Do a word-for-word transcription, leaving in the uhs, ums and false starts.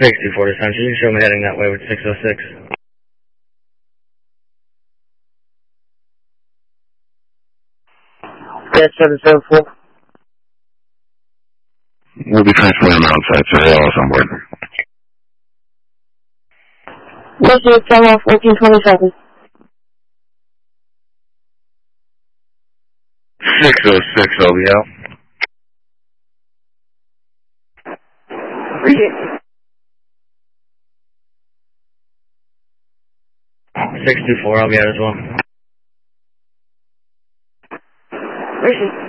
six two four to Central, you can show me heading that way with six oh six. Cat seven seven four. We'll be transferring them outside, so they're all somewhere. Message Tower fourteen twenty-seven. six oh six, O B L. Appreciate six two four, I'll be out as well. Appreciate